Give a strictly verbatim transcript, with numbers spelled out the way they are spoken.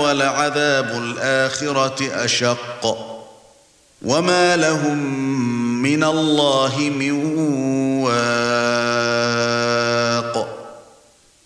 وَلَعَذَابُ الْآخِرَةِ أَشَقُّ وَمَا لَهُم مِّنَ اللَّهِ مِن